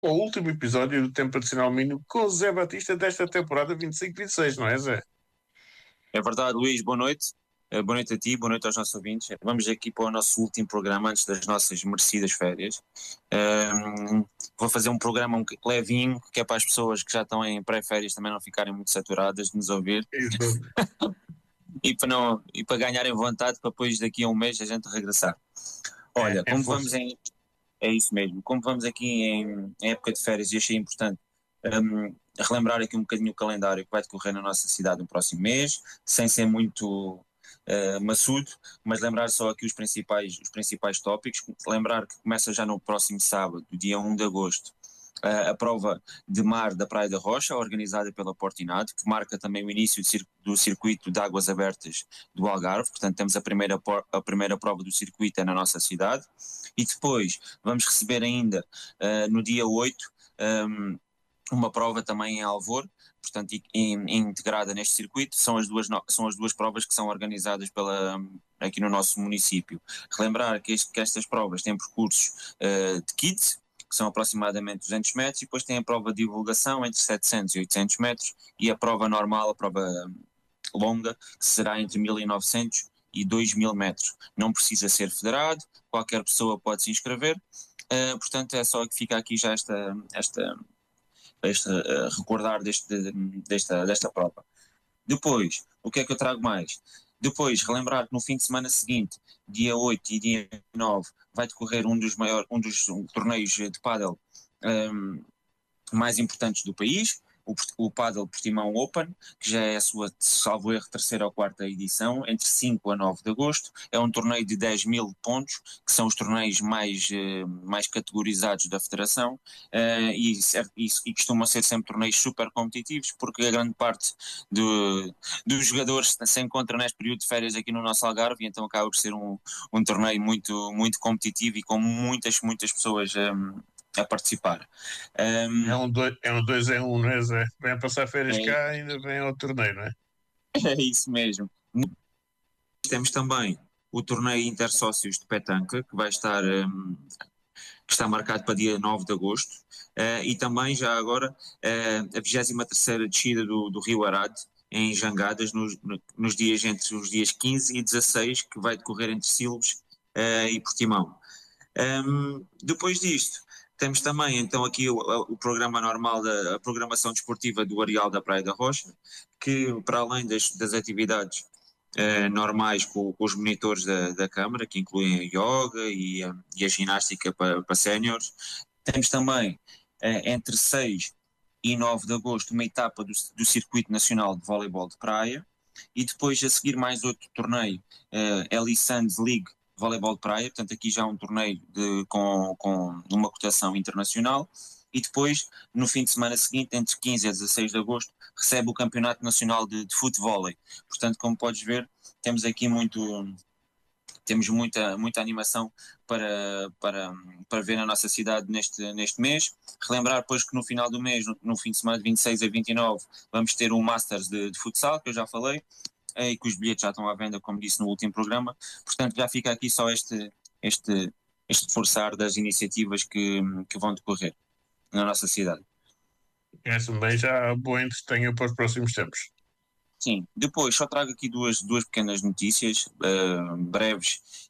O último episódio do Tempo Adicional Mínimo com o Zé Batista desta temporada 25-26, não é, Zé? É verdade, Luís, boa noite. Boa noite a ti, boa noite aos nossos ouvintes. Vamos aqui para o nosso último programa antes das nossas merecidas férias. Vou fazer um programa levinho, que é para as pessoas que já estão em pré-férias também não ficarem muito saturadas de nos ouvir Isso. e para ganharem vontade para depois daqui a um mês a gente regressar. Olha, É como força. vamos é isso mesmo, como vamos aqui em época de férias e achei importante relembrar aqui um bocadinho o calendário que vai decorrer na nossa cidade no próximo mês, sem ser muito maçudo, mas lembrar só aqui os principais tópicos. Lembrar que começa já no próximo sábado, dia 1 de agosto, a prova de mar da Praia da Rocha, organizada pela Portinado, que marca também o início do circuito de águas abertas do Algarve. Portanto, temos a primeira prova do circuito é na nossa cidade. E depois vamos receber ainda, no dia 8, uma prova também em Alvor, portanto, integrada neste circuito. São as duas provas que são organizadas aqui no nosso município. Relembrar que estas provas têm percursos de kids, que são aproximadamente 200 metros, e depois tem a prova de divulgação entre 700 e 800 metros, e a prova normal, a prova longa, que será entre 1900 e 2000 metros. Não precisa ser federado, qualquer pessoa pode se inscrever. Portanto, é só que fica aqui já recordar desta prova. Depois, o que é que eu trago mais? Depois, relembrar que no fim de semana seguinte, dia 8 e dia 9, vai decorrer um dos torneios de pádel mais importantes do país, o Padel Portimão Open, que já é a sua, salvo erro, terceira ou quarta edição, entre 5 a 9 de agosto. É um torneio de 10 mil pontos, que são os torneios mais categorizados da Federação, e costumam ser sempre torneios super competitivos, porque a grande parte dos jogadores se encontra neste período de férias aqui no nosso Algarve, e então acaba por ser um torneio muito, muito competitivo e com muitas, muitas pessoas a participar. É Um, um 2 em 1, não é, Zé? Vem a passar férias é, cá, ainda vem ao torneio, não é? é isso mesmo. Temos também o torneio Intersócios de Petanca, que está marcado para dia 9 de agosto, e também já agora a 23ª descida do Rio Arade, em Jangadas, nos dias entre os dias 15 e 16, que vai decorrer entre Silves e Portimão. Depois disto, temos também então aqui o programa normal a programação desportiva do Areal da Praia da Rocha, que para além das atividades normais com os monitores da Câmara, que incluem a yoga e a ginástica para séniores, temos também entre 6 e 9 de agosto uma etapa do Circuito Nacional de Voleibol de Praia, e depois a seguir mais outro torneio, Eli Sands League Voleibol de Praia. Portanto aqui já um torneio com uma cotação internacional. E depois, no fim de semana seguinte, entre 15 a 16 de agosto, recebe o Campeonato Nacional de Futevôlei. Portanto, como podes ver, temos aqui temos muita animação para ver na nossa cidade neste mês. Relembrar, pois, que no final do mês, no fim de semana de 26 a 29, vamos ter o Masters de futsal, que eu já falei, e que os bilhetes já estão à venda, como disse no último programa. Portanto, já fica aqui só este, este forçar das iniciativas que vão decorrer na nossa cidade. Conhece-me bem, já boa entretenha para os próximos tempos. Sim, depois só trago aqui duas pequenas notícias breves,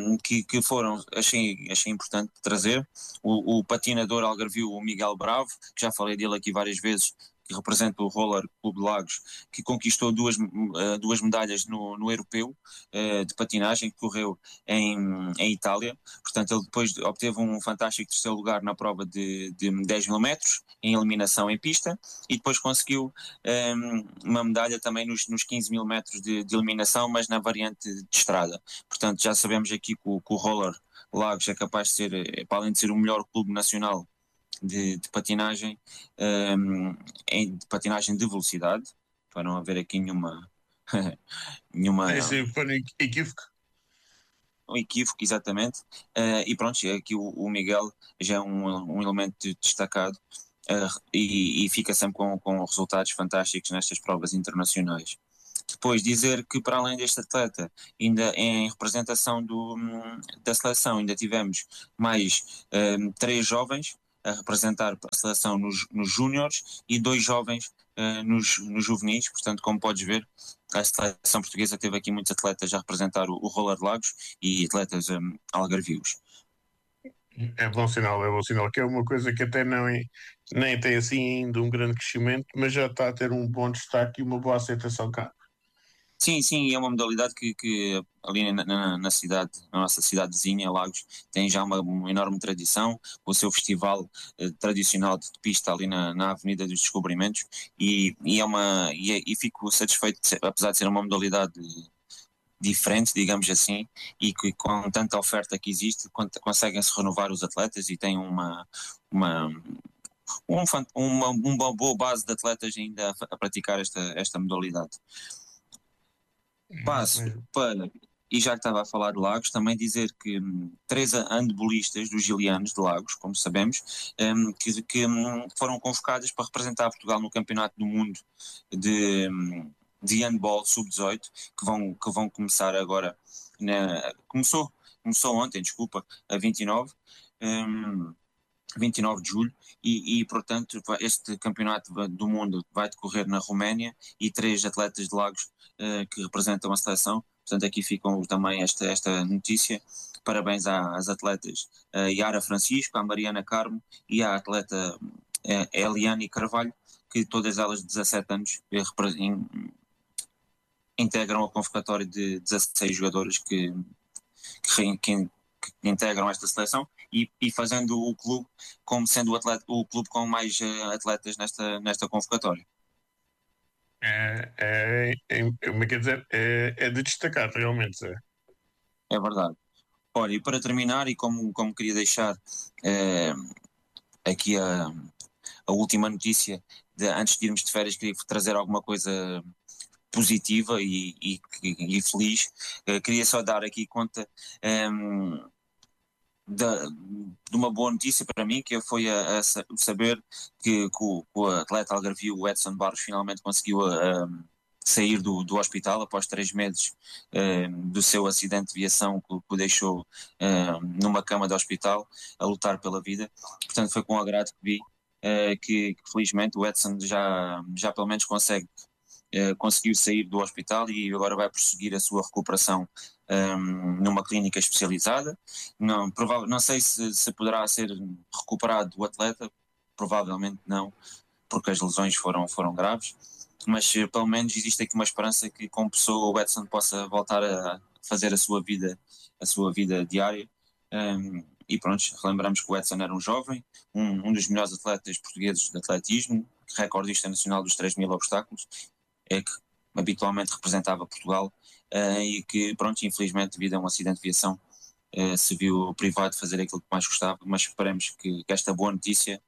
achei importante trazer. O patinador algarvio, o Miguel Bravo, que já falei dele aqui várias vezes, que representa o Roller Clube de Lagos, que conquistou duas medalhas no europeu de patinagem, que correu em Itália. Portanto, ele depois obteve um fantástico terceiro lugar na prova de 10 mil metros, em eliminação em pista, e depois conseguiu uma medalha também nos 15 mil metros de eliminação, mas na variante de estrada. Portanto, já sabemos aqui que o Roller Lagos é capaz de ser, para além de ser o melhor clube nacional de patinagem, de patinagem de velocidade, para não haver aqui Sim, nenhuma sim, foi equívoco. um equívoco, exatamente. E pronto, aqui o Miguel já é um elemento destacado, e fica sempre com resultados fantásticos nestas provas internacionais. Depois dizer que, para além deste atleta, ainda em representação da seleção, ainda tivemos mais três jovens a representar a seleção nos júniores e 2 jovens nos juvenis. Portanto, como podes ver, a seleção portuguesa teve aqui muitos atletas a representar o Roller de Lagos e atletas algarvios. É bom sinal, que é uma coisa que até não é, nem tem assim ainda um grande crescimento, mas já está a ter um bom destaque e uma boa aceitação cá. Sim, sim, é uma modalidade que ali na cidade, na nossa cidade vizinha, Lagos, tem já uma enorme tradição, o seu festival tradicional de pista ali na Avenida dos Descobrimentos, e fico satisfeito, apesar de ser uma modalidade diferente, digamos assim, e que com tanta oferta que existe, conseguem-se renovar os atletas e têm uma, uma boa base de atletas ainda a praticar esta modalidade. É isso Passo mesmo. para, e já que estava a falar de Lagos, também dizer que 3 handebolistas dos Gilianos de Lagos, como sabemos, que foram convocadas para representar Portugal no Campeonato do Mundo de, de handball sub-18, que vão começar agora, começou ontem, desculpa, a 29. hum, 29 de julho, portanto este campeonato do mundo vai decorrer na Roménia e 3 atletas de Lagos que representam a seleção. Portanto, aqui ficam também esta notícia. Parabéns às atletas Yara Francisco, à Mariana Carmo e à atleta Eliane Carvalho, que todas elas de 17 anos integram a convocatória de 16 jogadores que integram esta seleção e fazendo o clube como sendo o clube com mais atletas nesta convocatória. Como é que é dizer? É de destacar, realmente. É. É verdade. Olha, e para terminar, e como queria deixar eh, aqui a última notícia, antes de irmos de férias, queria trazer alguma coisa positiva e feliz. Queria só dar aqui conta de uma boa notícia para mim, que foi o saber que o atleta algarvio, o Edson Barros, finalmente conseguiu sair do hospital após 3 meses do seu acidente de viação que o deixou numa cama de hospital a lutar pela vida. Portanto, foi com agrado que vi que felizmente o Edson já pelo menos conseguiu sair do hospital e agora vai prosseguir a sua recuperação numa clínica especializada. Não sei se poderá ser recuperado o atleta, provavelmente não, porque as lesões foram graves, mas pelo menos existe aqui uma esperança que com pessoa o Edson possa voltar a fazer a sua vida diária. E pronto, lembramos que o Edson era um jovem, um dos melhores atletas portugueses de atletismo, recordista nacional dos 3.000 obstáculos, que habitualmente representava Portugal e que, pronto, infelizmente, devido a um acidente de viação, se viu privado de fazer aquilo que mais gostava, mas esperemos que esta boa notícia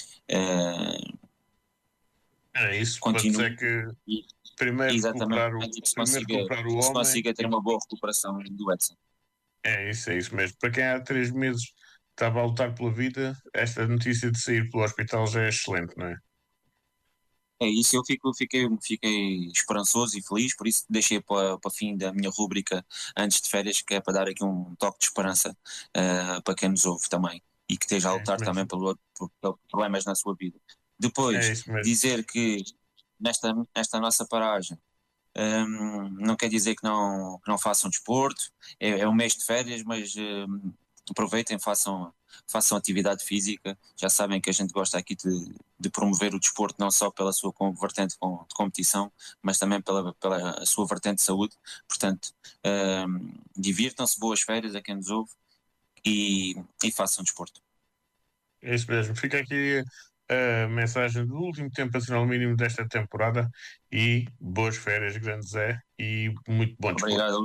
É isso, pode ser continue que e, primeiro exatamente, recuperar e recuperar o se homem consiga ter e uma boa recuperação do Edson. é isso mesmo. Para quem há 3 meses estava a lutar pela vida, esta notícia de sair pelo hospital já é excelente, não é? É isso, fiquei esperançoso e feliz, por isso deixei para fim da minha rúbrica antes de férias, que é para dar aqui um toque de esperança para quem nos ouve também e que esteja a É isso lutar também mesmo. por problemas na sua vida. É Depois, isso mesmo. dizer que nesta nossa paragem não quer dizer que não façam desporto, é um mês de férias, mas aproveitem, façam atividade física. Já sabem que a gente gosta aqui de promover o desporto não só pela sua vertente de competição, mas também pela sua vertente de saúde. Portanto, divirtam-se, boas férias a quem nos ouve e façam desporto. É isso mesmo. Fica aqui a mensagem do último tempo nacional mínimo desta temporada e boas férias, grande Zé, e muito bom desporto. Obrigado.